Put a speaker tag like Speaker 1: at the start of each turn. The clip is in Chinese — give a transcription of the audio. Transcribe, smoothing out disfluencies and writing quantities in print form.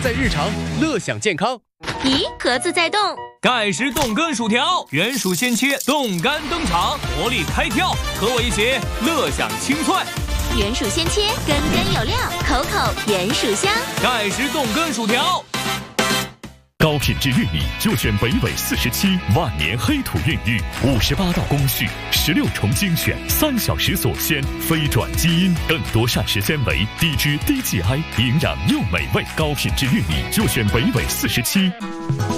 Speaker 1: 在日常，乐享健康。
Speaker 2: 咦，盒子在动。
Speaker 3: 盖世冻根薯条，原薯鲜切，冻干登场，活力开跳，和我一起乐享清脆。
Speaker 2: 原薯鲜切，根根有料，口口原薯香。
Speaker 3: 盖世冻根薯条。
Speaker 4: 高品质玉米就选北纬47万年黑土孕育，58道工序，16重精选，3小时锁鲜，非转基因，更多膳食纤维，低脂低 GI， 营养又美味。高品质玉米就选北纬47。